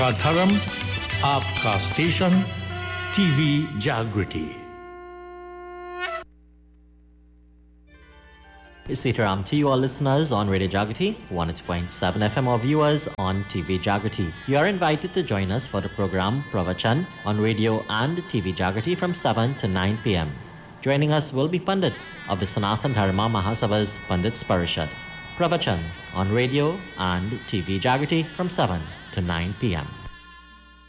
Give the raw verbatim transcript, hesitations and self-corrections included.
आपका धर्म आपका स्टेशन टीवी जागृति। Sitaram to you all listeners on Radio Jagriti, one oh two point seven F M, or viewers on T V Jagriti. You are invited to join us for the program Pravachan on radio and T V Jagriti from seven to nine p m. Joining us will be Pandits of the Sanatana Dharma Mahasabha's Pandits Parishad. Pravachan on radio and T V Jagriti from seven to nine p m.